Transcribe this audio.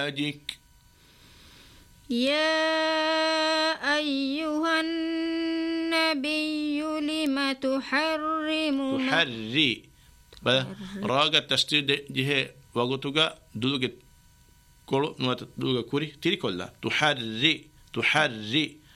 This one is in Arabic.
أزواجك يا أيها النبي لم تحرم تحري راغا تشتيد جه وقتك دلوغ كولو نوات دلوغ كوري تيري كولا تحري